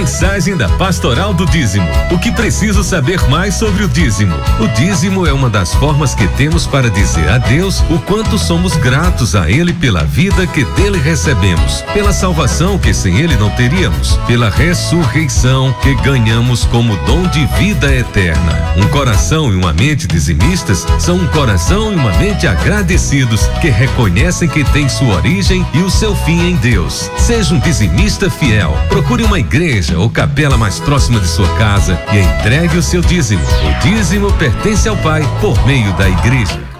Mensagem da Pastoral do Dízimo. O que preciso saber mais sobre o dízimo? O dízimo é uma das formas que temos para dizer a Deus o quanto somos gratos a Ele pela vida que dele recebemos, pela salvação que sem Ele não teríamos, pela ressurreição que ganhamos como dom de vida eterna. Um coração e uma mente dizimistas são um coração e uma mente agradecidos que reconhecem que tem sua origem e o seu fim em Deus. Seja um dizimista fiel. Procure uma igreja ou capela mais próxima de sua casa e entregue o seu dízimo. O dízimo pertence ao Pai por meio da igreja.